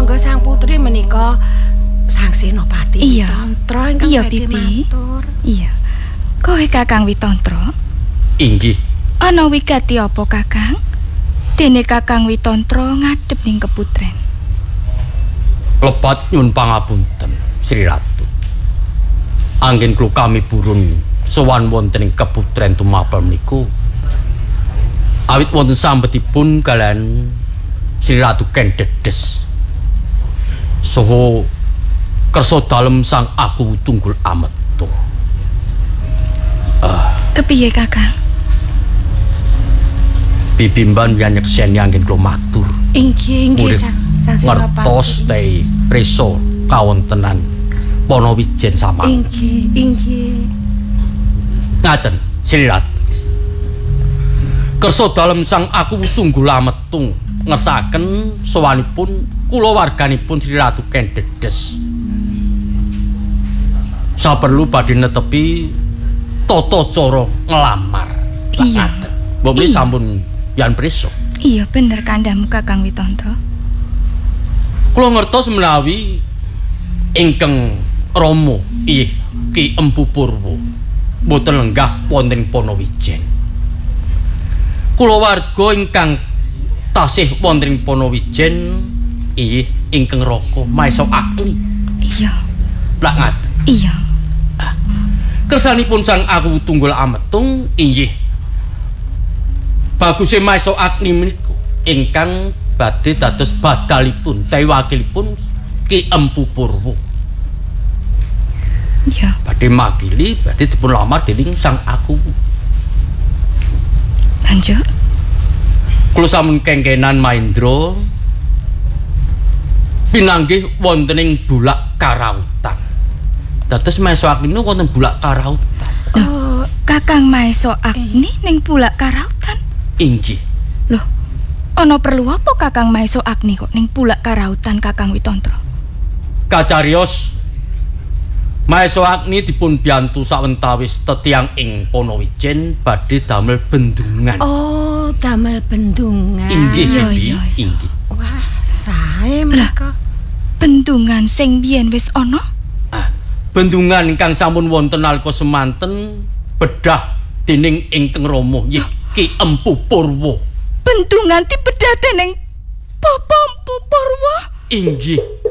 monggo sang putri menika sang Senopati Witantra ingkang badhe matur. Iya. Kowe Kakang Witantra? Inggih. Ana wigati apa Kakang? Dene Kakang Witantra ngadhep ning keputren. Lepat nyun pangapunten, Sri Ratu. Anggen kula kami purun sowan wonten ing keputren tumapel niku. Awit wonten sambetipun kalian Sri Ratu Kendedes. Soho kersa dalem sang aku tunggul ametung. Kepiye Kakang? Bibimban yang nyekseni anggen kula matur. Inggih sang Senopati. Ngertos tei preso kawontenan Ponowijen Samang. Inggih. Ngaten, Sri Ratu. Kersa dalem sang aku tunggul ametung ngersaken sowanipun kula warganipun Sri Ratu Kendedes. Saperlu badhe netepi tata cara ngelamar. Iya. Mbok sampun yan preso. Iya bener kandhamu Kakang Witantra. Kula ngertos menawi ingkang Rama Ki Empu Purwo boten lenggah wonten Ponowijen. Kula warga ingkang tasih wonten Ponowijen ingkang Raka Maesa Agni. Iya. Lak ngaten. Iya. Kersanipun sang aku tunggul ametung inggih baguse Maesa Agni menika ingkang badhe dados badalipun te wakilipun Ki Empu Purwo. Iya. Badhe makili badhe dipun lamar dening sang aku. Lanjut. Kula sampun kengkenan Mahendra pinanggih wonten ing Bulak Karautan. Dados Maesa Agni wonten Bulak Karautan. Kakang Maesa Agni ning Bulak Karautan? Inggih. Loh, ana perlu apa Kakang Maesa Agni kok ning Bulak Karautan Kakang Witantra? Kacarios Maesa Agni dipun biyantu sawentawis tetiang ing Ponowijen badhe damel bendungan. Oh, damel bendungan. Inggih, iya. Inggih. Wah, sae menika. Bendungan sing biyen wis ana? Bendungan ingkang sampun wonten nalika semanten bedah dening ingkang Rama nggih Ki Empu Purwo. Bendungan dibedah dening Bapak Empu Purwo? Inggih.